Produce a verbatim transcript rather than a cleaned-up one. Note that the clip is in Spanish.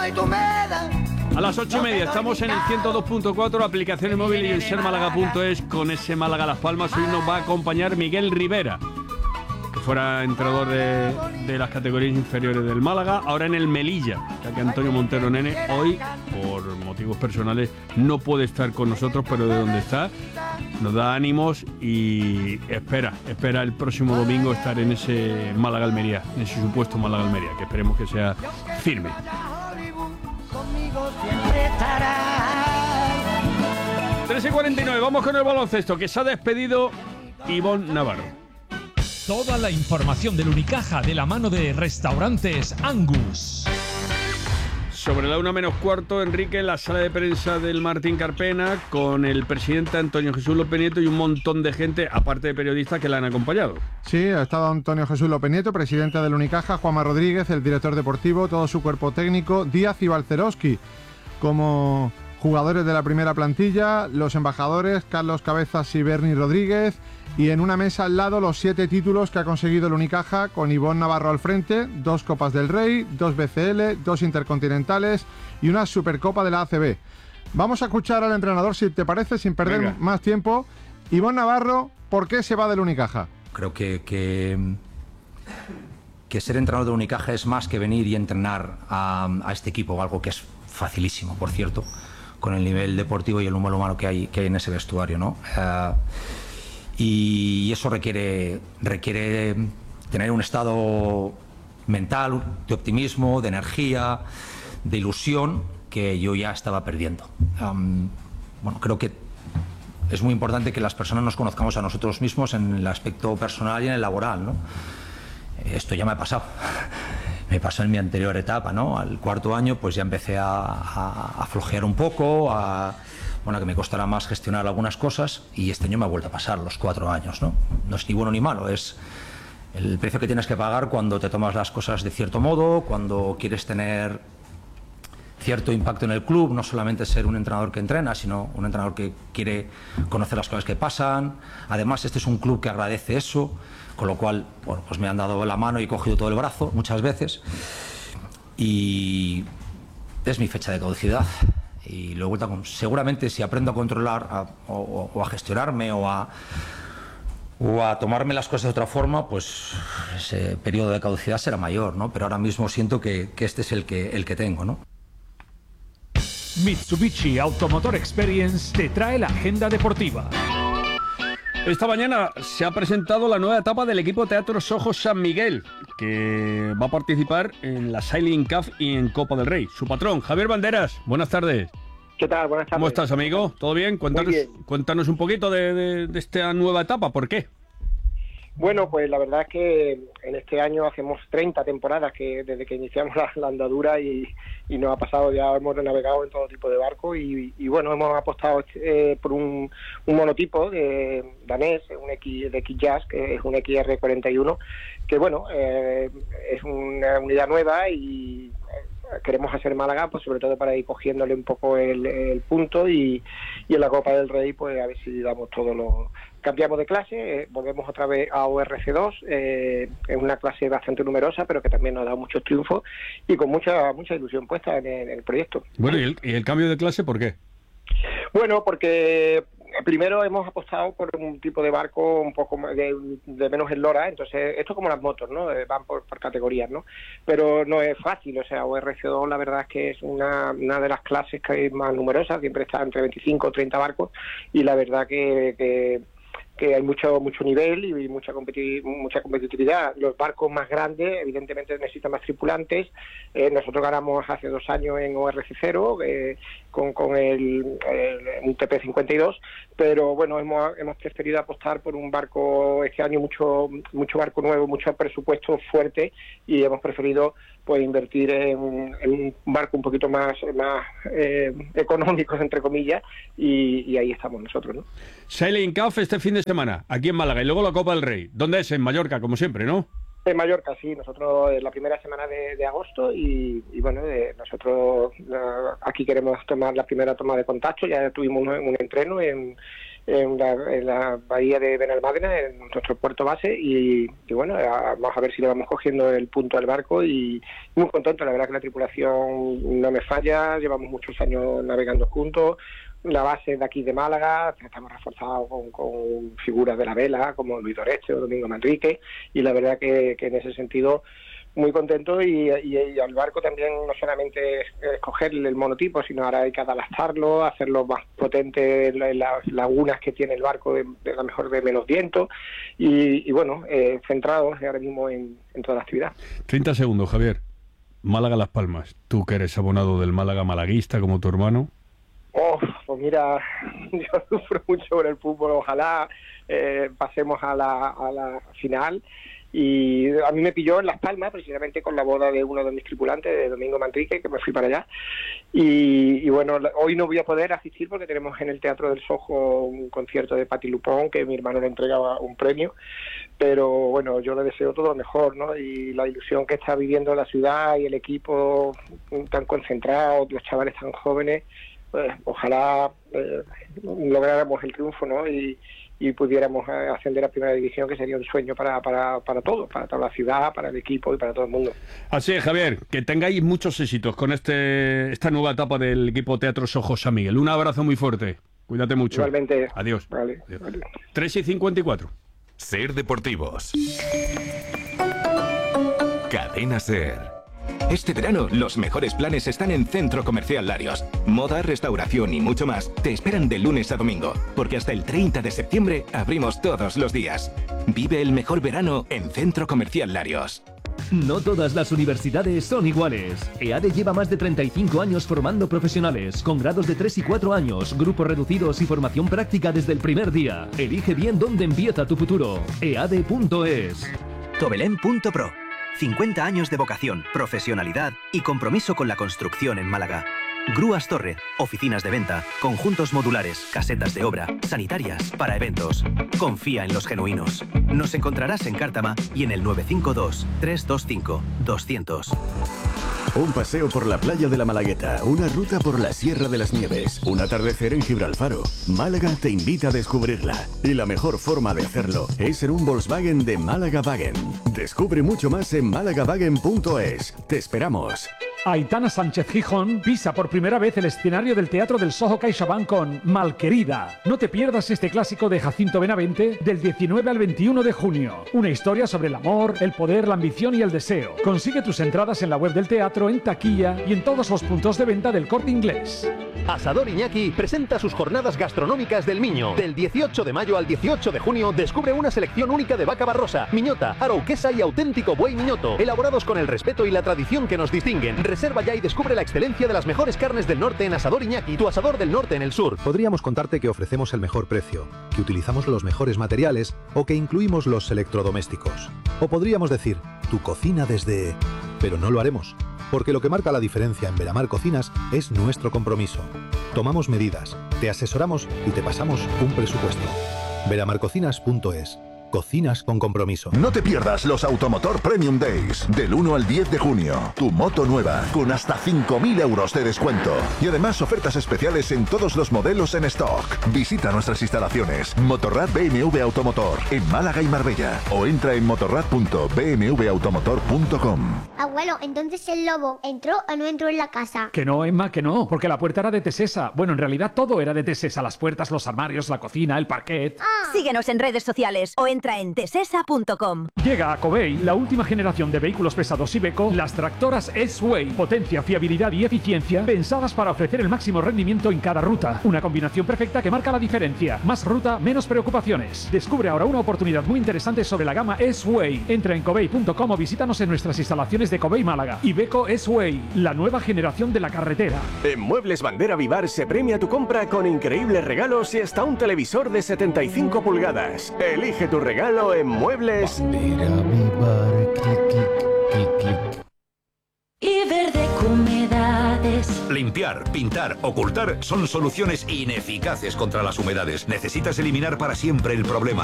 A las ocho y media estamos en el ciento dos punto cuatro, aplicaciones móviles y en ser málaga punto es con ese Málaga Las Palmas. Hoy nos va a acompañar Miguel Rivera, que fuera entrenador de, de las categorías inferiores del Málaga, ahora en el Melilla, ya que Antonio Montero Nene hoy, por motivos personales, no puede estar con nosotros, pero de donde está nos da ánimos y espera, espera el próximo domingo estar en ese Málaga Almería, en ese supuesto Málaga Almería, que esperemos que sea firme. tres y cuarenta y nueve, vamos con el baloncesto, que se ha despedido Ivonne Navarro. Toda la información del Unicaja de la mano de Restaurantes Angus. Sobre la una menos cuarto, Enrique, en la sala de prensa del Martín Carpena, con el presidente Antonio Jesús López Nieto y un montón de gente, aparte de periodistas, que la han acompañado. Sí, ha estado Antonio Jesús López Nieto, presidente del Unicaja, Juanma Rodríguez, el director deportivo, todo su cuerpo técnico, Díaz y Balcerowski, como jugadores de la primera plantilla, los embajadores, Carlos Cabezas y Berni Rodríguez, y en una mesa al lado los siete títulos que ha conseguido el Unicaja, con Ivonne Navarro al frente, dos Copas del Rey, dos B C L, dos Intercontinentales y una Supercopa de la A C B. Vamos a escuchar al entrenador, si te parece, sin perder Venga. más tiempo. Ivonne Navarro, ¿por qué se va del Unicaja? Creo que, que, que ser entrenador del Unicaja es más que venir y entrenar a, a este equipo, algo que es facilísimo, por cierto, con el nivel deportivo y el número humano que hay, que hay en ese vestuario, ¿no? Uh, y eso requiere, requiere tener un estado mental, de optimismo, de energía, de ilusión, que yo ya estaba perdiendo. Um, bueno, creo que es muy importante que las personas nos conozcamos a nosotros mismos en el aspecto personal y en el laboral, ¿no? Esto ya me ha pasado. Me pasó en mi anterior etapa, ¿no? Al cuarto año pues ya empecé a, a, a flojear un poco, a, bueno, que me costará más gestionar algunas cosas, y este año me ha vuelto a pasar, los cuatro años, ¿no? No es ni bueno ni malo, es el precio que tienes que pagar cuando te tomas las cosas de cierto modo, cuando quieres tener cierto impacto en el club, no solamente ser un entrenador que entrena, sino un entrenador que quiere conocer las cosas que pasan. Además, este es un club que agradece eso, con lo cual, bueno, pues me han dado la mano y he cogido todo el brazo muchas veces, y es mi fecha de caducidad. Y lo he vuelto a, seguramente si aprendo a controlar a, o, o a gestionarme o a, o a tomarme las cosas de otra forma, pues ese periodo de caducidad será mayor, ¿no? Pero ahora mismo siento que, que este es el que, el que tengo, ¿no? Mitsubishi Automotor Experience te trae la agenda deportiva. Esta mañana se ha presentado la nueva etapa del equipo Teatro Sojo San Miguel, que va a participar en la Sailing Cup y en Copa del Rey. Su patrón, Javier Banderas, buenas tardes. ¿Qué tal? Buenas tardes. ¿Cómo estás, amigo? ¿Todo bien? Cuéntanos, bien. cuéntanos un poquito de, de, de esta nueva etapa, ¿por qué? Bueno, pues la verdad es que en este año hacemos treinta temporadas que desde que iniciamos la, la andadura y, y nos ha pasado, ya hemos navegado en todo tipo de barcos y, y bueno, hemos apostado eh, por un, un monotipo de danés, un X, de X-Jazz, que es un X R cuarenta y uno, que bueno, eh, es una unidad nueva y queremos hacer Málaga, pues sobre todo para ir cogiéndole un poco el, el punto y, y en la Copa del Rey, pues a ver si damos todo lo... Cambiamos de clase, eh, volvemos otra vez a O R C dos, eh, es una clase bastante numerosa, pero que también nos da muchos triunfos y con mucha mucha ilusión puesta en el, en el proyecto. Bueno, ¿y el, ¿y el cambio de clase por qué? Bueno, porque primero hemos apostado por un tipo de barco un poco de, de menos eslora, entonces esto es como las motos, ¿no? Van por, por categorías, ¿no? Pero no es fácil, o sea, O R C dos la verdad es que es una, una de las clases que es más numerosas, siempre está entre veinticinco o treinta barcos y la verdad que... que que hay mucho mucho nivel y mucha competi- mucha competitividad. Los barcos más grandes evidentemente necesitan más tripulantes. Eh, nosotros ganamos hace dos años en O R C cero eh, con, con el, el un T P cincuenta y dos, pero bueno, hemos, hemos preferido apostar por un barco este año, mucho mucho barco nuevo, mucho presupuesto fuerte, y hemos preferido pues invertir en, en un barco un poquito más más eh, económico, entre comillas, y, y ahí estamos nosotros, ¿no? Sailing Cup este fin de semana, aquí en Málaga, y luego la Copa del Rey. ¿Dónde es? En Mallorca, como siempre, ¿no? En Mallorca, sí. Nosotros en la primera semana de, de agosto y, y bueno, de, nosotros uh, aquí queremos tomar la primera toma de contacto. Ya tuvimos un, un entreno en, en la, en la bahía de Benalmádena, en nuestro puerto base, y, y bueno, a, vamos a ver si le vamos cogiendo el punto al barco, y muy contento. La verdad que la tripulación no me falla, llevamos muchos años navegando juntos. La base de aquí de Málaga, estamos reforzados con, con figuras de la vela como Luis Doreste o Domingo Manrique, y la verdad que, que en ese sentido muy contento, y, y, y al barco también no solamente escoger el monotipo, sino ahora hay que adaptarlo, hacerlo más potente en las lagunas que tiene el barco, de, de la mejor de menos viento, y, y bueno, eh, centrados ahora mismo en, en toda la actividad. treinta segundos, Javier. Málaga-Las Palmas. Tú que eres abonado del Málaga, malaguista como tu hermano. Oh, pues mira, yo sufro mucho por el fútbol. Ojalá eh, pasemos a la, a la final. Y a mí me pilló en Las Palmas, precisamente con la boda de uno de mis tripulantes, de Domingo Manrique, que me fui para allá. Y, y bueno, hoy no voy a poder asistir porque tenemos en el Teatro del Sojo un concierto de Patti Lupón, que mi hermano le entregaba un premio. Pero bueno, yo le deseo todo lo mejor, ¿no? Y la ilusión que está viviendo la ciudad y el equipo tan concentrado, los chavales tan jóvenes, pues ojalá eh, lográramos el triunfo, ¿no? Y, y pudiéramos ascender a primera división, que sería un sueño para, para, para todos, para toda la ciudad, para el equipo y para todo el mundo. Así es, Javier, que tengáis muchos éxitos con este esta nueva etapa del equipo Teatro Sojo San Miguel. Un abrazo muy fuerte, cuídate mucho. Igualmente. Adiós. Vale, Adiós. vale. tres y cincuenta y cuatro. Ser Deportivos. Cadena Ser. Este verano, los mejores planes están en Centro Comercial Larios. Moda, restauración y mucho más te esperan de lunes a domingo, porque hasta el treinta de septiembre abrimos todos los días. Vive el mejor verano en Centro Comercial Larios. No todas las universidades son iguales. EADE lleva más de treinta y cinco años formando profesionales, con grados de tres y cuatro años, grupos reducidos y formación práctica desde el primer día. Elige bien dónde empieza tu futuro. eade punto es. Tobelén punto pro. cincuenta años de vocación, profesionalidad y compromiso con la construcción en Málaga. Grúas Torre, oficinas de venta, conjuntos modulares, casetas de obra, sanitarias, para eventos. Confía en los genuinos. Nos encontrarás en Cártama y en el nueve cinco dos, tres dos cinco, dos cero cero. Un paseo por la playa de la Malagueta, una ruta por la Sierra de las Nieves, un atardecer en Gibralfaro. Málaga te invita a descubrirla. Y la mejor forma de hacerlo es en un Volkswagen de Málaga Wagen. Descubre mucho más en málaga wagen punto es. Te esperamos. Aitana Sánchez Gijón pisa por primera vez el escenario del Teatro del Soho CaixaBank con Malquerida. No te pierdas este clásico de Jacinto Benavente del diecinueve al veintiuno de junio. Una historia sobre el amor, el poder, la ambición y el deseo. Consigue tus entradas en la web del teatro, en taquilla y en todos los puntos de venta del Corte Inglés. Asador Iñaki presenta sus jornadas gastronómicas del Miño. Del dieciocho de mayo al dieciocho de junio descubre una selección única de vaca barrosa, miñota, arauquesa y auténtico buey miñoto, elaborados con el respeto y la tradición que nos distinguen. Reserva ya y descubre la excelencia de las mejores carnes del norte en Asador Iñaki, tu asador del norte en el sur. Podríamos contarte que ofrecemos el mejor precio, que utilizamos los mejores materiales o que incluimos los electrodomésticos. O podríamos decir, tu cocina desde... Pero no lo haremos. Porque lo que marca la diferencia en Veramar Cocinas es nuestro compromiso. Tomamos medidas, te asesoramos y te pasamos un presupuesto. veramar cocinas punto es. Cocinas con compromiso. No te pierdas los Automotor Premium Days. Del uno al diez de junio. Tu moto nueva, con hasta cinco mil euros de descuento. Y además ofertas especiales en todos los modelos en stock. Visita nuestras instalaciones. Motorrad B M W Automotor, en Málaga y Marbella. O entra en motorrad punto b m w automotor punto com. Abuelo, entonces el lobo ¿entró o no entró en la casa? Que no, Emma, que no, porque la puerta era de Tesesa. Bueno, en realidad todo era de Tesesa. Las puertas, los armarios, la cocina, el parquet. Ah. Síguenos en redes sociales o entra en tesesa punto com. Llega a Covey la última generación de vehículos pesados Iveco, las tractoras S-Way. Potencia, fiabilidad y eficiencia pensadas para ofrecer el máximo rendimiento en cada ruta. Una combinación perfecta que marca la diferencia. Más ruta, menos preocupaciones. Descubre ahora una oportunidad muy interesante sobre la gama S-Way. Entra en covey punto com o visítanos en nuestras instalaciones de Covey Málaga. Iveco S-Way, la nueva generación de la carretera. En Muebles Bandera Vivar se premia tu compra con increíbles regalos y hasta un televisor de setenta y cinco pulgadas. Elige tu regalo en Muebles Bandera Vivar, clic, clic, clic, clic. Y verde humedades. Limpiar, pintar, ocultar son soluciones ineficaces contra las humedades. Necesitas eliminar para siempre el problema.